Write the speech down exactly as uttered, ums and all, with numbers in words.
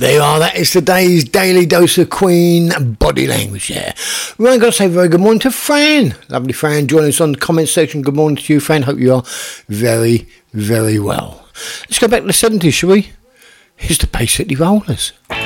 There you are, that is today's daily dose of Queen body language there. Right, I've got to say very good morning to Fran. Lovely Fran, join us on the comment section. Good morning to you, Fran. Hope you are very, very well. Let's go back to the seventies, shall we? Here's the Bay City Rollers.